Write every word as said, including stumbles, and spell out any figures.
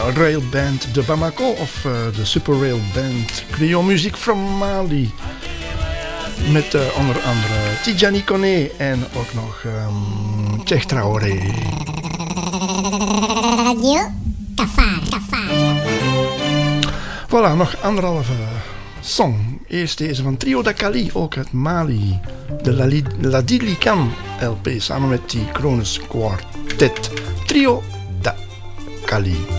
Rail Band de Bamako of uh, de Super Rail Band Creole Muziek from Mali. Met uh, onder andere Tidjani Koné en ook nog um, Cheikh Traoré. Radio Kafar, Kafar. Voilà, nog anderhalve song. Eerst deze van Trio da Cali, ook uit Mali. De Ladili Kan L P samen met die Kronos Quartet. Trio da Cali.